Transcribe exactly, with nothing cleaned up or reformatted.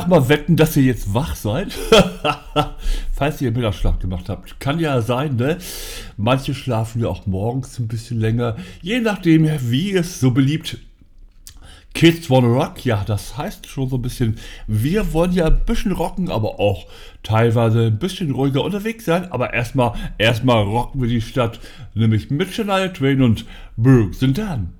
mal wetten, dass ihr jetzt wach seid. Falls ihr Mittagsschlaf gemacht habt. Kann ja sein, ne? Manche schlafen ja auch morgens ein bisschen länger. Je nachdem, wie es so beliebt Kids Wanna Rock, ja, das heißt schon so ein bisschen, wir wollen ja ein bisschen rocken, aber auch teilweise ein bisschen ruhiger unterwegs sein. Aber erstmal, erstmal rocken wir die Stadt, nämlich mit Shania Twain und Brooks and Dunn.